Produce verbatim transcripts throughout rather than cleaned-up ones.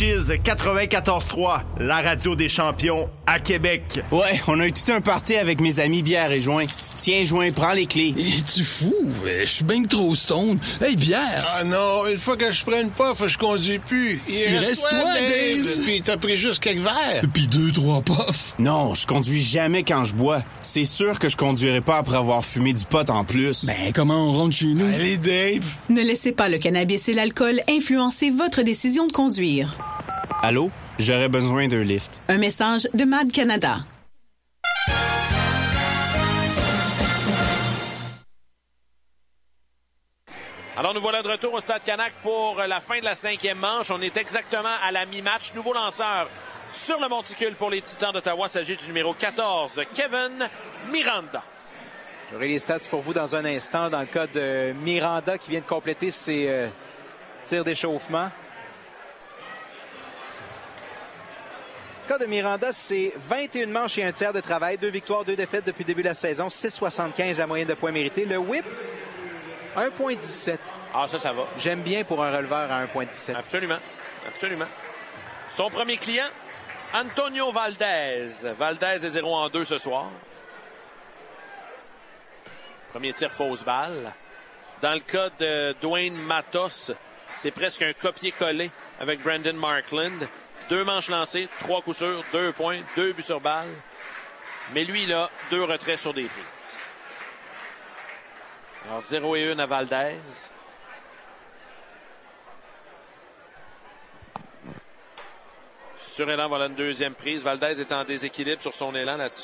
Chiz quatre-vingt-quatorze trois, la radio des champions à Québec. Ouais, on a eu tout un party avec mes amis bière et joint. Tiens, joint, prends les clés. Es-tu fou? Je suis bien trop stone. Hey, bière! Ah non, une fois que je prends une puff, je conduis plus. Il, Il reste, reste toi, toi, Dave. Dave. Puis t'as pris juste quelques verres. Puis deux, trois puffs. Non, je conduis jamais quand je bois. C'est sûr que je conduirai pas après avoir fumé du pot en plus. Ben, comment on rentre chez nous? Allez, Dave. Ne laissez pas le cannabis et l'alcool influencer votre décision de conduire. Allô? J'aurais besoin d'un lift. Un message de M A D Canada. Alors, nous voilà de retour au Stade Canac pour la fin de la cinquième manche. On est exactement à la mi-match. Nouveau lanceur sur le monticule pour les Titans d'Ottawa. Il s'agit du numéro quatorze, Kevin Miranda. J'aurai les stats pour vous dans un instant. Dans le cas de Miranda qui vient de compléter ses euh, tirs d'échauffement. Le cas de Miranda, c'est vingt et une manches et un tiers de travail. Deux victoires, deux défaites depuis le début de la saison. six virgule soixante-quinze la moyenne de points mérités. Le whip, un virgule dix-sept. Ah, ça, ça va. J'aime bien pour un releveur à un virgule dix-sept. Absolument. Absolument. Son premier client, Antonio Valdez. Valdez est zéro en deux ce soir. Premier tir fausse balle. Dans le cas de Dwayne Matos, c'est presque un copier-coller avec Brandon Markland. Deux manches lancées, trois coups sûrs, deux points, deux buts sur balle. Mais lui, là, deux retraits sur des prises. Alors, zéro et un à Valdez. Sur élan, voilà une deuxième prise. Valdez est en déséquilibre sur son élan là-dessus.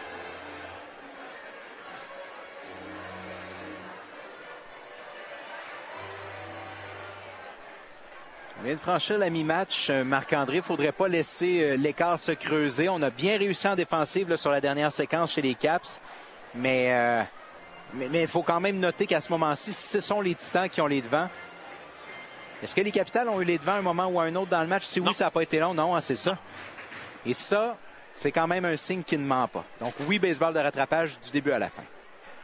On vient de franchir la mi-match. Marc-André, il ne faudrait pas laisser euh, l'écart se creuser. On a bien réussi en défensive là, sur la dernière séquence chez les Caps. Mais euh, mais il faut quand même noter qu'à ce moment-ci, ce sont les Titans qui ont les devants. Est-ce que les Capitals ont eu les devants à un moment ou à un autre dans le match? Si non. Oui, ça n'a pas été long. Non, hein, c'est ça. Et ça, c'est quand même un signe qui ne ment pas. Donc oui, baseball de rattrapage du début à la fin.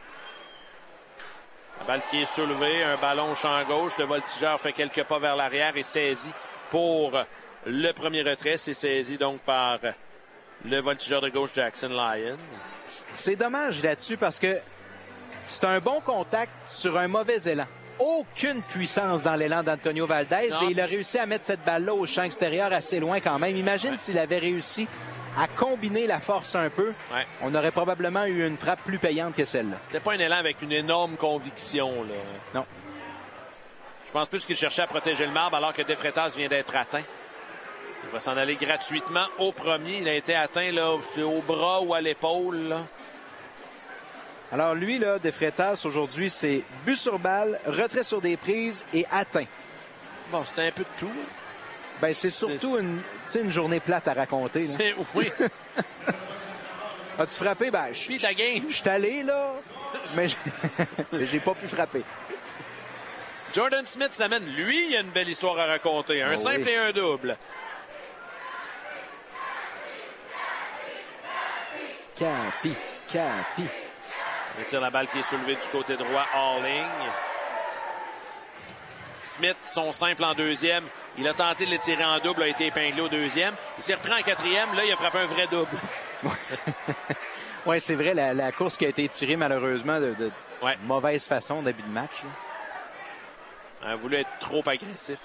La balle qui est soulevée, un ballon au champ gauche. Le voltigeur fait quelques pas vers l'arrière et saisit pour le premier retrait. C'est saisi donc par le voltigeur de gauche Jackson Lyon. C'est dommage là-dessus parce que c'est un bon contact sur un mauvais élan. Aucune puissance dans l'élan d'Antonio Valdez Non. et il a réussi à mettre cette balle-là au champ extérieur assez loin quand même. Imagine ouais. s'il avait réussi à combiner la force un peu, ouais. on aurait probablement eu une frappe plus payante que celle-là. C'était pas un élan avec une énorme conviction, là. Non. Je pense plus qu'il cherchait à protéger le marbre alors que De Freitas vient d'être atteint. Il va s'en aller gratuitement au premier. Il a été atteint là, au bras ou à l'épaule, là. Alors lui, là, De Freitas, aujourd'hui, c'est but sur balle, retrait sur des prises et atteint. Bon, c'était un peu de tout. Ben, c'est surtout c'est... Une, une journée plate à raconter. Là. C'est... Oui. As-tu frappé? Ben, je Puis ta game. Je suis allé, là, mais j'ai pas pu frapper. Jordan Smith s'amène. Lui, il a une belle histoire à raconter. Un oh, simple oui. et un double. Capi, Capi. Il tire la balle qui est soulevée du côté droit, Halling. Smith, son simple en deuxième. Il a tenté de le tirer en double, a été épinglé au deuxième. Il s'est repris en quatrième. Là, il a frappé un vrai double. Oui, c'est vrai. La, la course qui a été tirée, malheureusement, de, de ouais. mauvaise façon au début de match. Là. Il a voulu être trop agressif.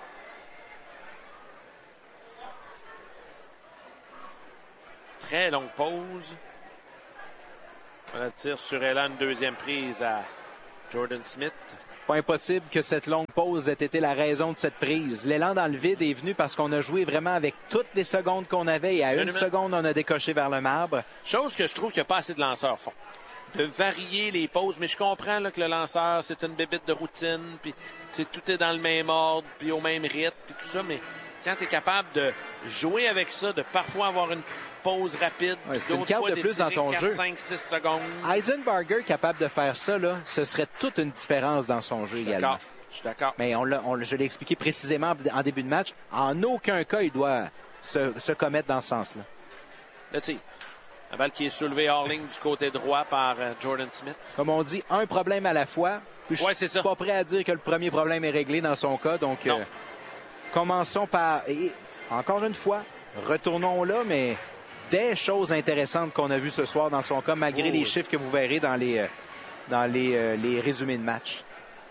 Très longue pause. On a tir sur élan, une deuxième prise à Jordan Smith. Pas impossible que cette longue pause ait été la raison de cette prise. L'élan dans le vide est venu parce qu'on a joué vraiment avec toutes les secondes qu'on avait et à Absolument. Une seconde, on a décoché vers le marbre. Chose que je trouve qu'il n'y a pas assez de lanceurs font. De varier les pauses, mais je comprends là, que le lanceur, c'est une bébite de routine, puis tout est dans le même ordre, puis au même rythme, puis tout ça, mais quand tu es capable de jouer avec ça, de parfois avoir une pause rapide, ouais, c'est une carte de plus dans ton quatre, jeu. cinq, six secondes. Eisenbarger capable de faire ça, là, ce serait toute une différence dans son jeu également. Je suis d'accord. Mais on l'a, on, je l'ai expliqué précisément en début de match. En aucun cas, il doit se, se commettre dans ce sens-là. Là, tu sais, la balle qui est soulevée hors ligne du côté droit par uh, Jordan Smith. Comme on dit, un problème à la fois. Je ouais, suis pas prêt à dire que le premier problème est réglé dans son cas. Donc, euh, commençons par... Et encore une fois, retournons là, mais des choses intéressantes qu'on a vues ce soir dans son cas, malgré oh, les oui. chiffres que vous verrez dans les, dans les, euh, les résumés de match.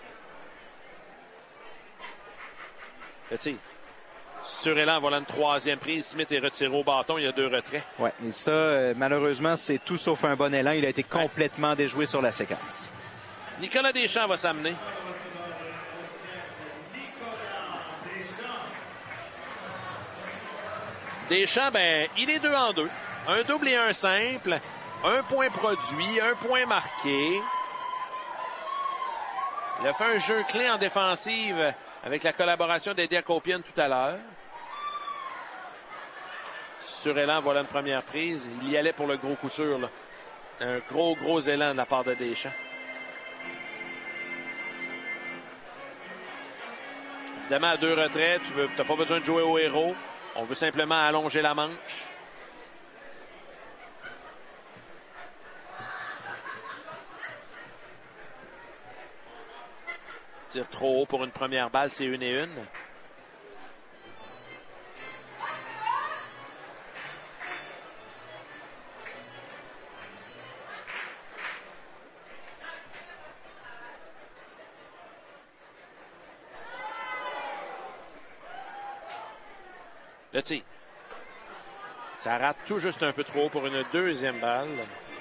Petit. Surélan, voilà une troisième prise. Smith est retiré au bâton. Il y a deux retraits. Oui, et ça, euh, malheureusement, c'est tout sauf un bon élan. Il a été complètement ouais. déjoué sur la séquence. Nicolas Deschamps va s'amener. Deschamps, ben, il est deux en deux. Un double et un simple. Un point produit, un point marqué. Il a fait un jeu clé en défensive avec la collaboration d'Eddie Akopyan tout à l'heure. Surélan, voilà une première prise. Il y allait pour le gros coup sûr, là. Un gros, gros élan de la part de Deschamps. Évidemment, à deux retraits, tu n'as pas besoin de jouer au héros. On veut simplement allonger la manche. Tire trop haut pour une première balle, c'est une et une. Le tir. Ça rate tout juste un peu trop haut pour une deuxième balle.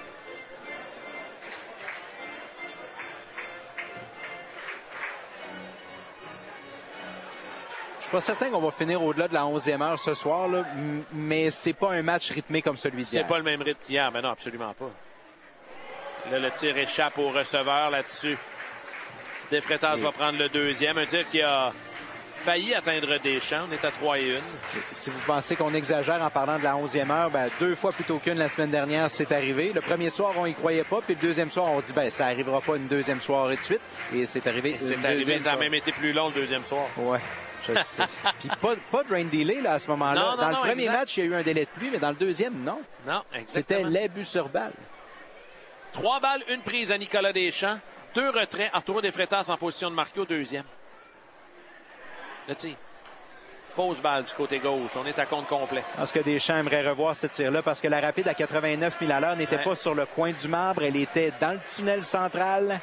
Je suis pas certain qu'on va finir au-delà de la onzième heure ce soir, là, mais c'est pas un match rythmé comme celui d'hier. C'est pas le même rythme qu'hier, mais non, absolument pas. Là, le tir échappe au receveur là-dessus. Defreitas Et... va prendre le deuxième. Un tir qui a failli atteindre Deschamps. On est à trois et un. Si vous pensez qu'on exagère en parlant de la onzième heure, ben, deux fois plutôt qu'une la semaine dernière, c'est arrivé. Le premier soir, on y croyait pas. Puis le deuxième soir, on dit ben ça arrivera pas une deuxième soirée de suite. Et c'est arrivé. Et c'est arrivé, ça a même été plus long le deuxième soir. Ouais. Je le sais. Puis pas, pas de rain delay là, à ce moment-là. Non, non, dans non, le premier exact. match, il y a eu un délai de pluie, mais dans le deuxième, non. Non, exactement. C'était les buts sur balle. Trois balles, une prise à Nicolas Deschamps. Deux retraits. Arturo Defreitas en position de marquer au deuxième. Le tir. Fausse balle du côté gauche. On est à compte complet. Parce que Deschamps aimerait revoir ce tir-là parce que la rapide à quatre-vingt-neuf milles à l'heure n'était ouais. pas sur le coin du marbre. Elle était dans le tunnel central.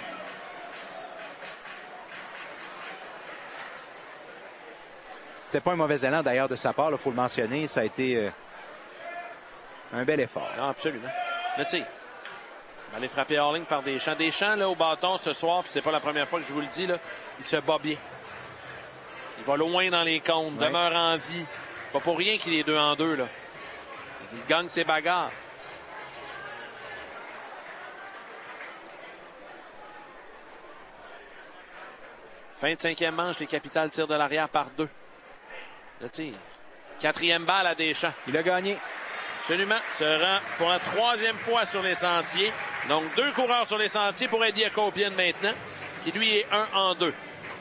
C'était pas un mauvais élan d'ailleurs de sa part, il faut le mentionner. Ça a été euh, un bel effort. Non, absolument. Le tir. On va aller frapper hors-ligne par Deschamps. Deschamps, là, au bâton ce soir, puis c'est pas la première fois que je vous le dis, là, il se bat bien. Il va loin dans les comptes, ouais. demeure en vie. Pas pour rien qu'il est deux en deux, là. Il gagne ses bagarres. Fin de cinquième manche, les Capitals tirent de l'arrière par deux. Le tir. Quatrième balle à Deschamps. Il a gagné. Absolument. Se rend pour la troisième fois sur les sentiers. Donc, deux coureurs sur les sentiers pour Eddie Akopyan maintenant, qui lui est un en deux.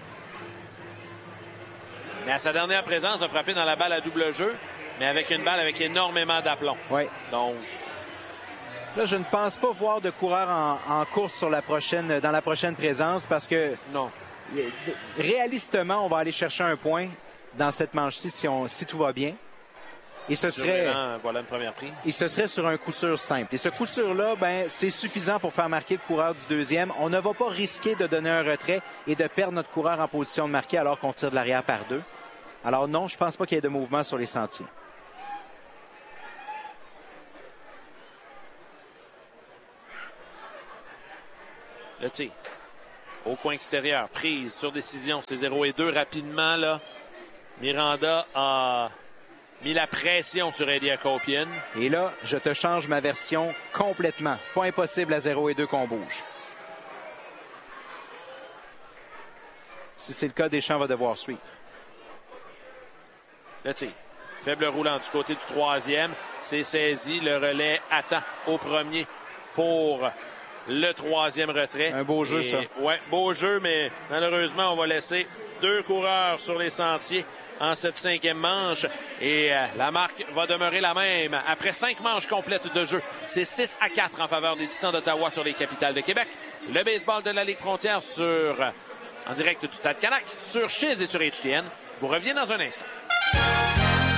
Mais à sa dernière présence, a frappé dans la balle à double jeu, mais avec une balle avec énormément d'aplomb. Oui. Donc, là, je ne pense pas voir de coureur en, en course sur la prochaine, dans la prochaine présence parce que non. Réalistement, on va aller chercher un point dans cette manche-ci si, on, si tout va bien. Et ce serait, voilà une première prise. Et ce serait sur un coup sûr simple. Et ce coup sûr-là, ben, c'est suffisant pour faire marquer le coureur du deuxième. On ne va pas risquer de donner un retrait et de perdre notre coureur en position de marquer alors qu'on tire de l'arrière par deux. Alors non, je ne pense pas qu'il y ait de mouvement sur les sentiers. Le tir. Au coin extérieur. Prise sur décision. C'est zéro et deux rapidement, là. Miranda a mis la pression sur Eddie Akopyan. Et là, je te change ma version complètement. Pas impossible à zéro et deux qu'on bouge. Si c'est le cas, Deschamps va devoir suivre. Le tir. Faible roulant du côté du troisième. C'est saisi. Le relais attend au premier pour le troisième retrait. Un beau jeu, Et, ça. Oui, beau jeu, mais malheureusement, on va laisser deux coureurs sur les sentiers en cette cinquième manche. Et euh, la marque va demeurer la même. Après cinq manches complètes de jeu, c'est six à quatre en faveur des Titans d'Ottawa sur les Capitals de Québec. Le baseball de la Ligue Frontière sur, en direct du Stade Canac, sur Chiz et sur H T N. Vous revenez dans un instant.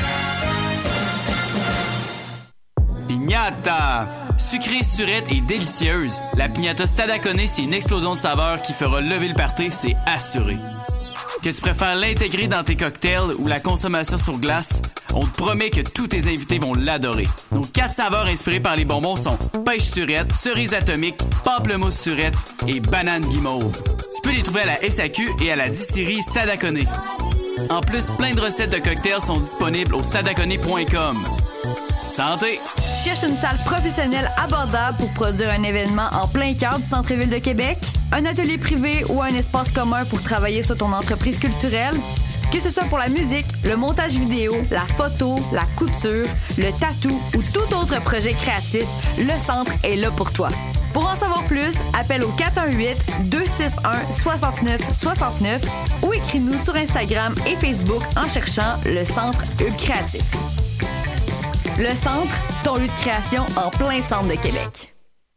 piñata! Sucrée, surette et délicieuse, la piñata Stadaconé, c'est une explosion de saveurs qui fera lever le party, c'est assuré. Que tu préfères l'intégrer dans tes cocktails ou la consommation sur glace, on te promet que tous tes invités vont l'adorer. Nos quatre saveurs inspirées par les bonbons sont pêche surette, cerise atomique, pamplemousse surette et banane guimauve. Tu peux les trouver à la S A Q et à la distillerie Stadaconé. En plus, plein de recettes de cocktails sont disponibles au stadaconé point com. Santé! Tu cherches une salle professionnelle abordable pour produire un événement en plein cœur du centre-ville de Québec? Un atelier privé ou un espace commun pour travailler sur ton entreprise culturelle? Que ce soit pour la musique, le montage vidéo, la photo, la couture, le tatou ou tout autre projet créatif, le centre est là pour toi. Pour en savoir plus, appelle au quatre un huit, deux six un, six neuf six neuf ou écris-nous sur Instagram et Facebook en cherchant le Centre Hub Créatif. Le Centre, ton lieu de création en plein centre de Québec.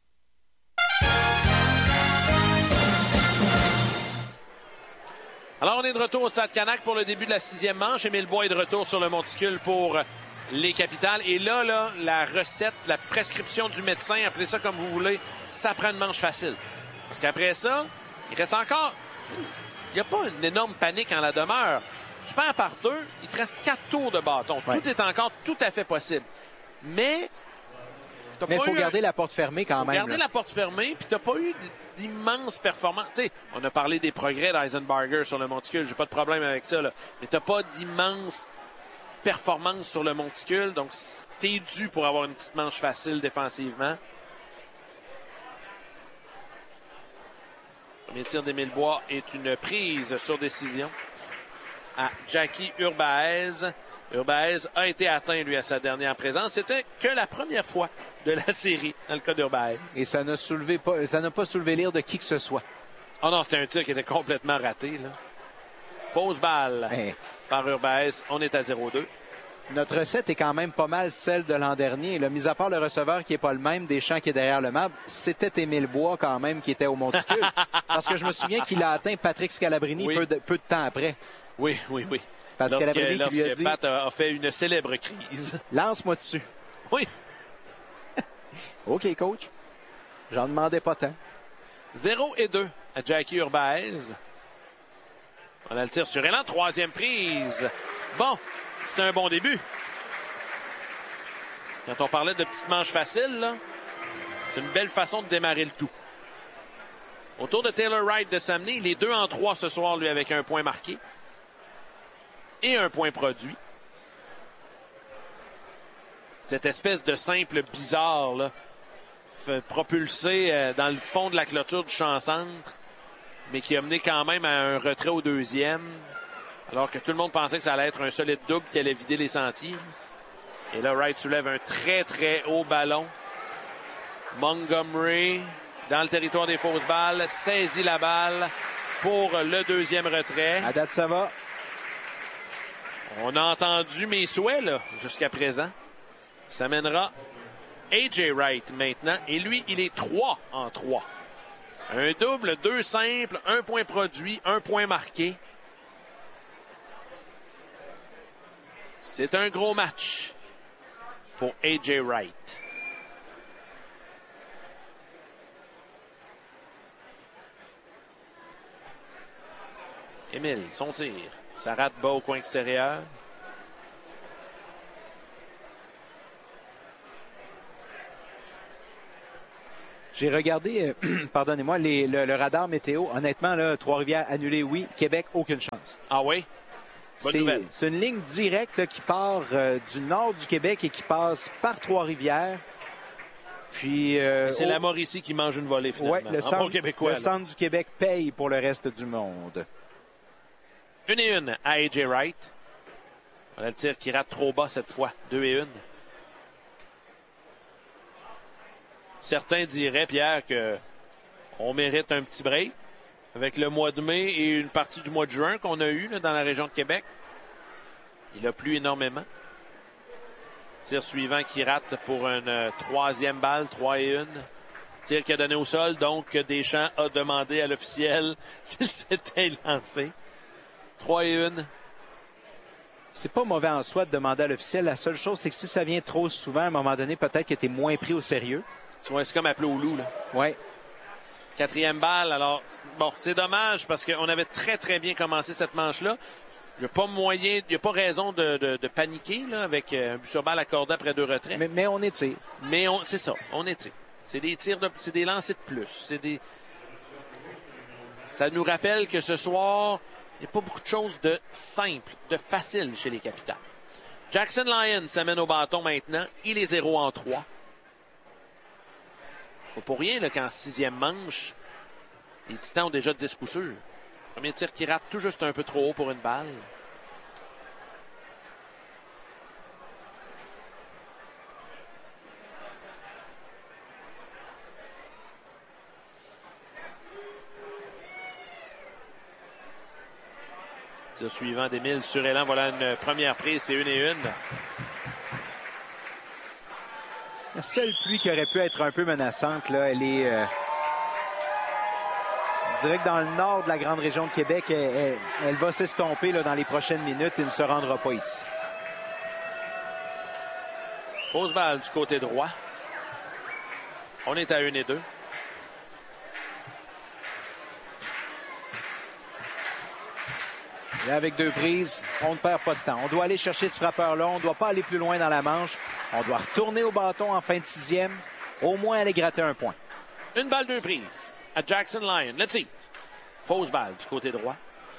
Alors, on est de retour au Stade Canac pour le début de la sixième manche. Émile Bois est de retour sur le monticule pour les Capitales. Et là, là, la recette, la prescription du médecin, appelez ça comme vous voulez, ça prend une manche facile. Parce qu'après ça, il reste encore... Il n'y a pas une énorme panique en la demeure. Tu perds par deux, il te reste quatre tours de bâton. Ouais. Tout est encore tout à fait possible. Mais... Mais il faut garder un... la porte fermée quand faut même. garder là. la porte fermée, puis t'as pas eu d'immenses performances. Tu sais, on a parlé des progrès d'Eisenbarger sur le monticule, j'ai pas de problème avec ça, là. Mais t'as pas d'immenses performances sur le monticule, donc t'es dû pour avoir une petite manche facile défensivement. Le premier tir d'Émile Bois est une prise sur décision à Jackie Urbaez. Urbaez a été atteint, lui, à sa dernière présence. C'était que la première fois de la série, dans le cas d'Urbaez. Et ça n'a soulevé pas, ça n'a pas soulevé l'ire de qui que ce soit. Oh non, c'était un tir qui était complètement raté, là. Fausse balle hey. par Urbaez. On est à zéro deux. Notre recette est quand même pas mal celle de l'an dernier. Là, mis à part le receveur qui n'est pas le même, Deschamps qui est derrière le marbre, c'était Émile Bois quand même qui était au monticule. Parce que je me souviens qu'il a atteint Patrick Scalabrini oui. peu, de, peu de temps après. Oui, oui, oui. Patrick Scalabrini qui lui a dit... Pat a fait une célèbre crise. Lance-moi dessus. Oui. OK, coach. J'en demandais pas tant. zéro et deux à Jackie Urbaez. On a le tir sur élan. Troisième prise. Bon, c'était un bon début. Quand on parlait de petites manches faciles, là, c'est une belle façon de démarrer le tout. Autour de Taylor Wright de s'amener, il est deux en trois ce soir, lui, avec un point marqué et un point produit. Cette espèce de simple bizarre, là, fait propulsé euh, dans le fond de la clôture du champ-centre, mais qui a mené quand même à un retrait au deuxième, alors que tout le monde pensait que ça allait être un solide double qui allait vider les sentiers. Et là, Wright soulève un très, très haut ballon. Montgomery, dans le territoire des fausses balles, saisit la balle pour le deuxième retrait. À date, ça va. On a entendu mes souhaits, là, jusqu'à présent. Ça mènera A J Wright maintenant. Et lui, il est trois en trois. Un double, deux simples, un point produit, un point marqué. C'est un gros match pour A J Wright. Émile, son tir. Ça rate bas au coin extérieur. J'ai regardé, euh, pardonnez-moi, les, le, le radar météo. Honnêtement, là, Trois-Rivières annulé, oui. Québec, aucune chance. Ah oui? Bonne c'est, nouvelle. C'est une ligne directe là, qui part euh, du nord du Québec et qui passe par Trois-Rivières. Puis, euh, c'est au... la Mauricie qui mange une volée, finalement. Oui, le, centre, bon québécois, le centre du Québec paye pour le reste du monde. Une et une à A J Wright. On a le tir qui rate trop bas cette fois. Deux et une. Certains diraient, Pierre, que on mérite un petit break avec le mois de mai et une partie du mois de juin qu'on a eu là, dans la région de Québec. Il a plu énormément. Tir suivant qui rate pour une euh, troisième balle, trois et une. Tir qui a donné au sol, donc Deschamps a demandé à l'officiel s'il s'était lancé. trois et une. C'est pas mauvais en soi de demander à l'officiel. La seule chose, c'est que si ça vient trop souvent, à un moment donné, peut-être que tu es moins pris au sérieux. C'est comme appeler au loup, là. Oui. Quatrième balle. Alors, bon, c'est dommage parce qu'on avait très, très bien commencé cette manche-là. Il n'y a pas moyen, il n'y a pas raison de, de, de paniquer là, avec un but sur balle accordé après deux retraits. Mais, mais on étire. Mais on, c'est ça, on étire. C'est des tirs, de, c'est des lancers de plus. C'est des. Ça nous rappelle que ce soir, il n'y a pas beaucoup de choses de simple, de facile chez les Capitals. Jackson Lyons s'amène au bâton maintenant. Il est zéro en trois. Pas pour rien là, qu'en sixième manche, les Titans ont déjà dix coups sûrs. Premier tir qui rate tout juste un peu trop haut pour une balle. Tir suivant d'Émile Surélan. Voilà une première prise, c'est une et une. La seule pluie qui aurait pu être un peu menaçante, là, elle est... Euh... Je dirais que dans le nord de la grande région de Québec, elle, elle, elle va s'estomper là, dans les prochaines minutes et ne se rendra pas ici. Fausse balle du côté droit. On est à une et deux. Et avec deux prises, on ne perd pas de temps. On doit aller chercher ce frappeur-là. On ne doit pas aller plus loin dans la manche. On doit retourner au bâton en fin de sixième. Au moins aller gratter un point. Une balle, deux prises. À Jackson Lyon. Let's see. Fausse balle du côté droit.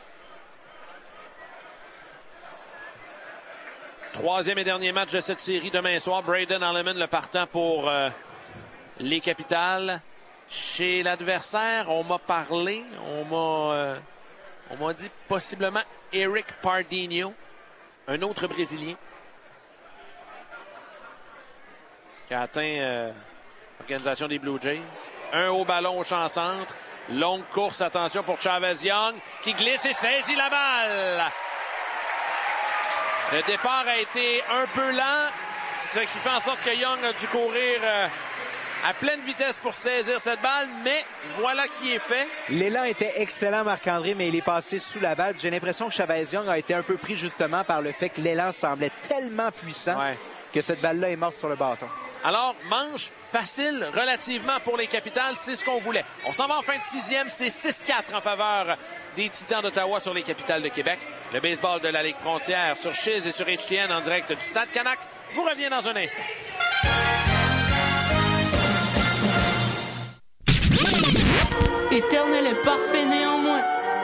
Troisième et dernier match de cette série demain soir. Braden Alleman le partant pour euh, les Capitals. Chez l'adversaire, on m'a parlé, on m'a euh, on m'a dit possiblement Eric Pardinho, un autre Brésilien qui a atteint euh, l'organisation des Blue Jays. Un haut ballon au champ centre. Longue course, attention pour Chavez Young qui glisse et saisit la balle. Le départ a été un peu lent, ce qui fait en sorte que Young a dû courir euh, à pleine vitesse pour saisir cette balle, mais voilà qui est fait. L'élan était excellent, Marc-André, mais il est passé sous la balle. J'ai l'impression que Chavez Young a été un peu pris justement par le fait que l'élan semblait tellement puissant ouais. que cette balle-là est morte sur le bâton. Alors, manche facile relativement pour les Capitals, c'est ce qu'on voulait. On s'en va en fin de sixième, c'est six quatre en faveur des Titans d'Ottawa sur les Capitals de Québec. Le baseball de la Ligue Frontière sur Chiz et sur H T N en direct du Stade Canac vous revient dans un instant. Éternel et parfait né